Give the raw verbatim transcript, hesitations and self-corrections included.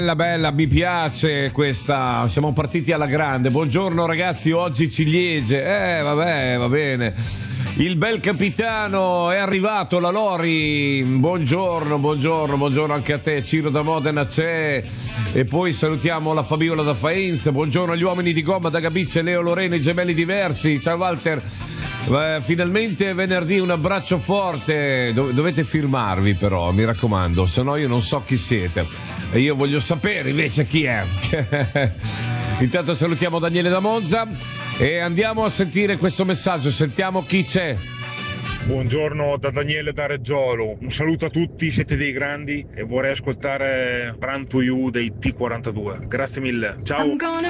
Bella, bella, mi piace questa. Siamo partiti alla grande. Buongiorno ragazzi, oggi ciliegie. Eh, vabbè, va bene. Il bel capitano è arrivato, la Lori. Buongiorno, buongiorno, buongiorno anche a te. Ciro da Modena c'è. E poi salutiamo la Fabiola da Faenza. Buongiorno agli uomini di gomma da Gabice, Leo Lorena, i gemelli diversi. Ciao Walter. Eh, finalmente è venerdì, un abbraccio forte. Dov- dovete firmarvi però, mi raccomando, se no io non so chi siete e io voglio sapere invece chi è. Intanto salutiamo Daniele da Monza e andiamo a sentire questo messaggio. Sentiamo chi c'è. Buongiorno da Daniele da Reggiolo, un saluto a tutti, siete dei grandi e vorrei ascoltare Run to You dei T quarantadue. Grazie mille, ciao.